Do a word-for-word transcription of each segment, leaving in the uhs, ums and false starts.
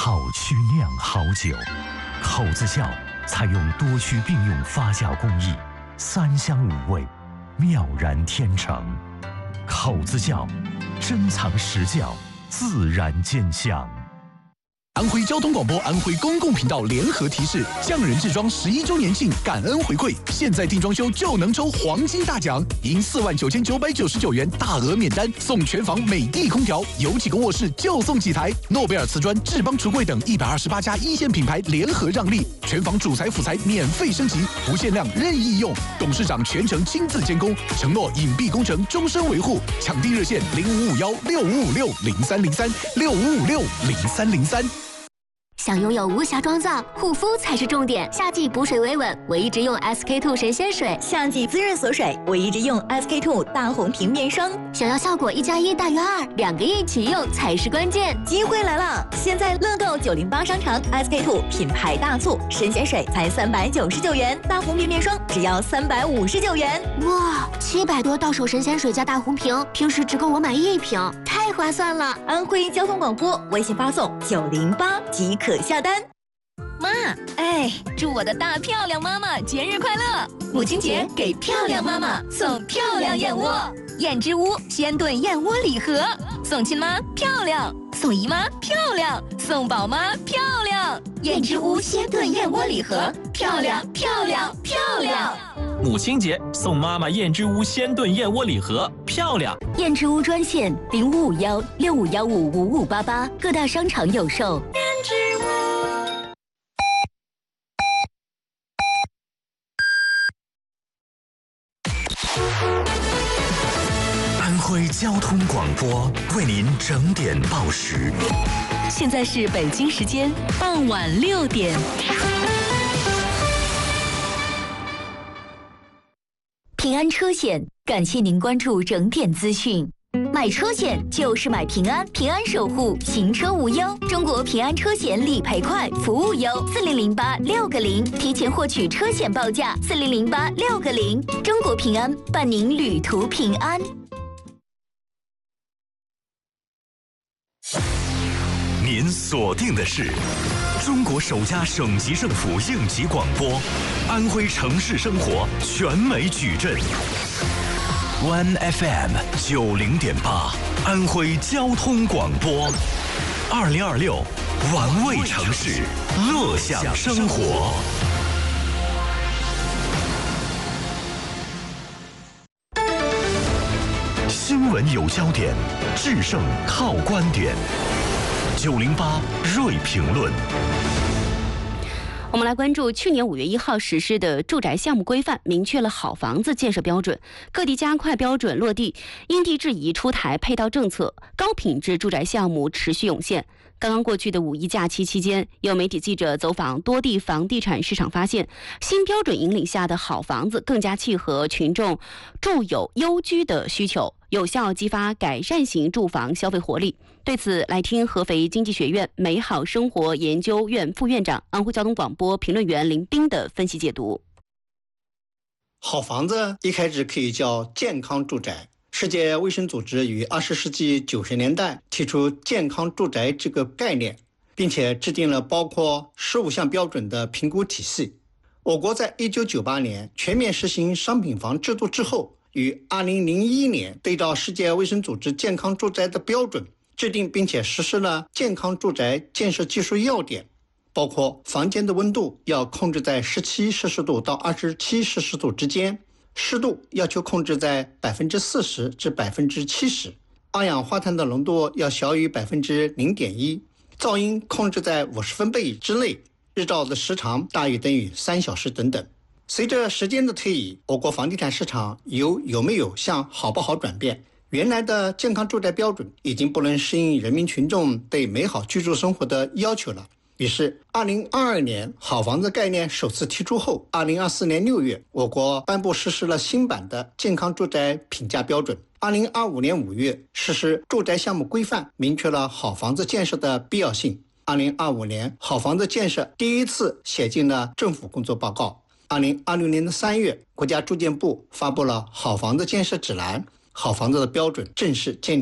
好曲酿好酒。口子窖采用多区并用发酵工艺，三香五味，妙然天成。口子窖，珍藏实窖，自然见香。 安徽交通广播、安徽公共频道联合提示：匠人制装十一周年庆感恩回馈，现在订装修就能抽黄金大奖，赢四万九千九百九十九元大额免单，送全房美的空调，有几个卧室就送几台。诺贝尔瓷砖、智邦橱柜等一百二十八家一线品牌联合让利，全房主材辅材免费升级，不限量任意用。董事长全程亲自监工，承诺隐蔽工程终身维护。抢地热线零五五幺六五五六零三零三六五五六零三零三。 想拥有无瑕妆造，护肤才是重点。夏季补水维稳，我一直用 S K two 神仙水； 夏季滋润锁水，我一直用 S K two 大红瓶面霜。 想要效果一加一大于二，两个一起用才是关键。 机会来了！现在乐购九零八商城 S K two 品牌大促，神仙水才三百九十九元，大红瓶面霜只要三百五十九元。 哇，七百多到手神仙水加大红瓶，平时只够我买一瓶，太划算了！ 安徽交通广播微信发送九零八即可下单。 妈，哎，祝我的大漂亮妈妈节日快乐！母亲节给漂亮妈妈送漂亮燕窝，燕之屋鲜炖燕窝礼盒，送亲妈漂亮，送姨妈漂亮，送宝妈漂亮。燕之屋鲜炖燕窝礼盒，漂亮漂亮漂亮！ 母亲节送妈妈燕之屋鲜炖燕窝礼盒，漂亮！ 燕之屋专线零五五幺六五幺五五五八八，各大商场有售。 燕之屋。 安徽交通广播为您整点报时。 现在是北京时间傍晚六点。 平安车险，感谢您关注整点资讯。买车险就是买平安，平安守护行车无忧。中国平安车险理赔快，服务优，四零零八六个零，提前获取车险报价，四零零八六个零。中国平安伴您旅途平安。 您锁定的是中国首家省级政府应急广播，安徽城市生活全美矩阵。One F M 九零点八，安徽交通广播，二零二六，玩味城市，乐享生活。新闻有焦点，制胜靠观点。九零八锐评论。 我们来关注去年五月一号实施的住宅项目规范，明确了好房子建设标准，各地加快标准落地，因地制宜出台配套政策，高品质住宅项目持续涌现。刚刚过去的五一假期期间，有媒体记者走访多地房地产市场，发现新标准引领下的好房子更加契合群众住有优居的需求，有效激发改善型住房消费活力。对此，来听合肥经济学院美好生活研究院副院长、安徽交通广播评论员林斌的分析解读。 好房子一开始可以叫健康住宅。世界卫生组织于二十世纪九十年代提出健康住宅这个概念，并且制定了包括十五项标准的评估体系。我国在一九九八年全面实行商品房制度之后，于二零零一年对照世界卫生组织健康住宅的标准，制定并且实施了健康住宅建设技术要点，包括房间的温度要控制在十七摄氏度到二十七摄氏度之间，湿度要求控制在百分之四十至百分之七十，二氧化碳的浓度要小于百分之零点一，噪音控制在五十分贝之内，日照的时长大于等于三小时等等。随着时间的推移，我国房地产市场由有没有向好不好转变，原来的健康住宅标准已经不能适应人民群众对美好居住生活的要求了。于是二零二二年好房子概念首次提出后，二零二四年六月我国颁布实施了新版的健康住宅评价标准，二零二五年五月实施住宅项目规范，明确了好房子建设的必要性。二零二五年好房子建设第一次写进了政府工作报告。二零二六年的三月，国家住建部发布了好房子建设指南，好房子的标准正式建立了。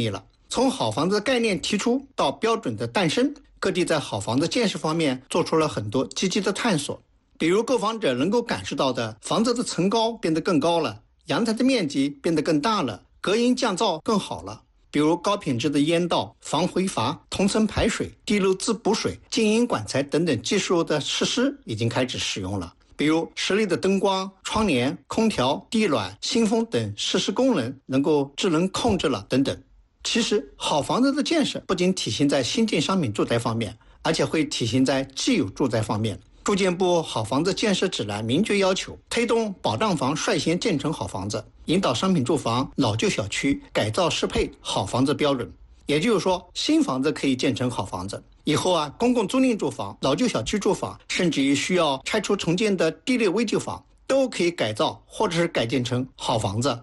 从好房子概念提出到标准的诞生，各地在好房子建设方面做出了很多积极的探索。比如购房者能够感受到的，房子的层高变得更高了，阳台的面积变得更大了，隔音降噪更好了。比如高品质的烟道、防回阀、同层排水、地漏自补水、静音管材等等技术的设施已经开始使用了。比如室内的灯光、窗帘、空调、地暖、新风等设施功能能够智能控制了等等。其实好房子的建设不仅体现在新建商品住宅方面，而且会体现在既有住宅方面。住建部好房子建设指南明确要求，推动保障房率先建成好房子，引导商品住房、老旧小区改造适配好房子标准。也就是说，新房子可以建成好房子，以后啊，公共租赁住房、老旧小区住房，甚至于需要拆除重建的低劣危旧房，都可以改造或者是改建成好房子。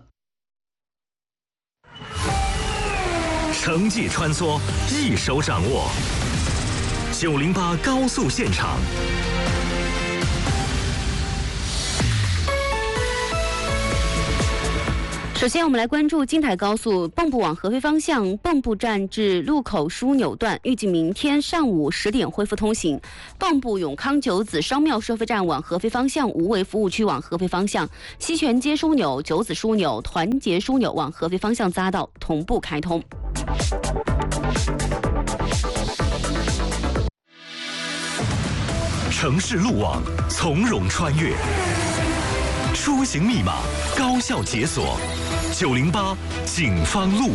城际穿梭，一手掌握。九零八高速现场。 首先，我们来关注京台高速蚌埠往合肥方向蚌埠站至路口枢纽段，预计明天上午十点恢复通行。蚌埠永康九子商庙收费站往合肥方向、无为服务区往合肥方向、西泉街枢纽、九子枢纽、团结枢纽往合肥方向匝道同步开通。 城市路网从容穿越，出行密码高效解锁。九零八警方路。